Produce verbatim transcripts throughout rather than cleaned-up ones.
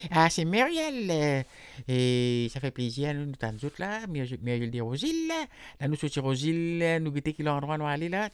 Ah, c'est Muriel. euh, Et ça fait plaisir, nous, nous t'en autres là. Muriel Muriel de Rosile. Là, nous sommes Rosile. Nous guettons quel endroit nous aller là.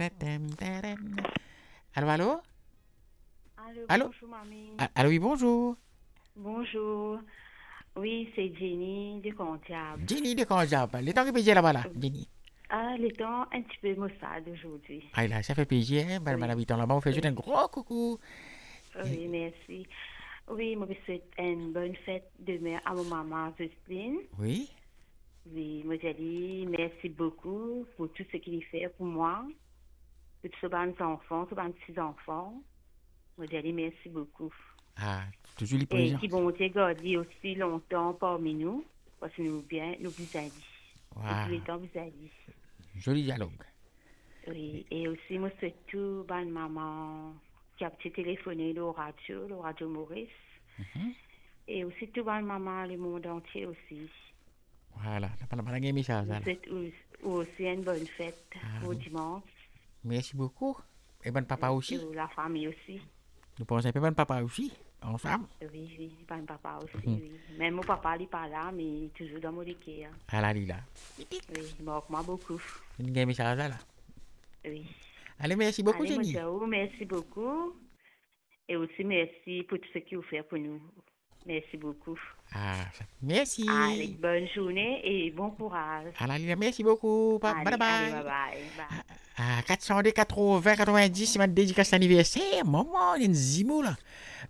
Allô, allô? Allô, Allô? bonjour mamie. Ah, allô, oui, bonjour. Bonjour. Oui, c'est Jenny du Comptable. Jenny de Konjab. Les temps que plaisir là-bas là, Jenny. Ah, les temps un petit peu maussade aujourd'hui. Ah, là, ça fait plaisir. Hein? Ben, ben, Oui, habitant là-bas, on fait juste un oui, gros coucou. Et- oui, merci. Oui, moi, je souhaite une bonne fête demain à mon maman Justine. Oui. Oui, moi, j'ai dit merci beaucoup pour tout ce qu'il fait pour moi, pour tous mes enfants, tous mes petits-enfants. Moi, j'ai dit merci beaucoup. Ah, toujours les Et présents. qui bon Dieu garde aussi longtemps parmi nous, parce que nous bien, nous vous a dit. Et tous les Waouh. temps vous a dit. Joli dialogue. Oui, et aussi, moi, c'est tout, bonne maman qui a petit téléphoné le radio, le radio Maurice. Mhm. Et aussi, tout, bonne maman, le monde entier aussi. Voilà. Là, pendant pendant que message Nous là. souhaitons aussi une bonne fête Ah, au dimanche. merci beaucoup. Et bonne papa Oui, et aussi. la famille aussi. Nous pensons un peu bonne papa aussi. Ensemble. Oui, oui, bonne papa aussi, Mhm. oui. Même mon papa, il n'est pas là, mais il est toujours dans mon équipe. À la lila. Oui, il manque moi beaucoup. Une game message là. Oui. Allez, merci beaucoup, Allez, mon Jenny. Dieu, merci beaucoup. Et aussi, merci pour tout ce que vous faites pour nous. Merci beaucoup. Ah, Allez, merci. bonne journée et bon courage. À la lila, merci beaucoup. Bye bye. Allez, allez, bye Bye. bye. Bye. Ah, quatre cent deux, quatre-vingts, quatre-vingt-dix, c'est ma dédicace d'anniversaire. Maman, il y a une zimo là.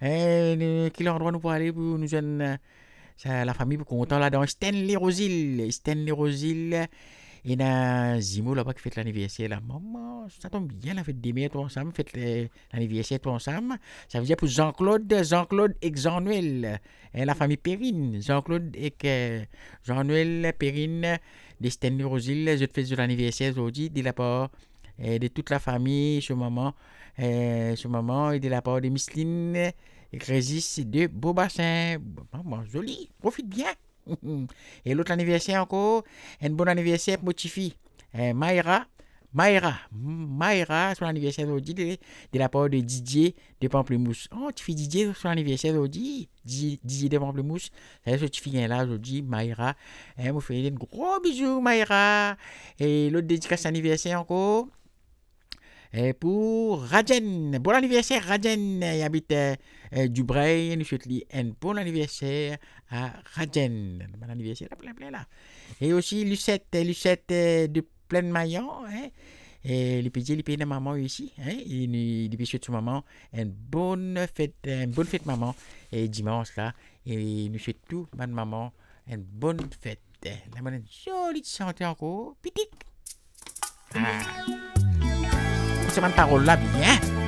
Eh, quel endroit nous pour aller pour nous jeunes, euh, ça, la famille pour content là dans Stanley Rosil. Stanley Rosil. Et dans Zimo là-bas qui fête l'anniversaire là. Maman, ça tombe bien la fête des mères tout ensemble, fête le- l'anniversaire tout ensemble. Ça veut dire pour Jean-Claude, Jean-Claude et Jean-Noël. Et la famille Perrine. Jean-Claude et euh, Jean-Noël Perrine de Stanley Rosil. Je te fais de l'anniversaire aujourd'hui de la part euh, de toute la famille, ce moment, euh, ce moment, et de la part de Micheline et Crésis de Beaubassin. Maman, joli, profite bien. Et l'autre anniversaire encore, un bon anniversaire pour notre fille, euh, Maïra. Maïra, Maïra, son anniversaire aujourd'hui, de, de la part de Didier de Pamplemousse. Oh, tu fais Didier, son anniversaire aujourd'hui, Didier, Didier de Pamplemousse. C'est ce que tu fais là aujourd'hui, Maïra. Et vous faites un gros bisou, Maïra. Et l'autre dédicace anniversaire encore, et pour Rajen, bon anniversaire Rajen, il habite euh, euh, Dubreuil, nous souhaitons un bon anniversaire à Rajen. Bon anniversaire, là, plein, plein là. Et aussi Lucette, euh, Lucette euh, de Pleine Maillon, hein. Et les petits, les pays de maman ici, hein. Et nous, les souhaitons maman une bonne fête, une bonne fête maman, et dimanche là. Et nous souhaitons tout, bonne maman, une bonne fête. La bonne jolie santé encore, petit. Ah, c'est ma parole là bien.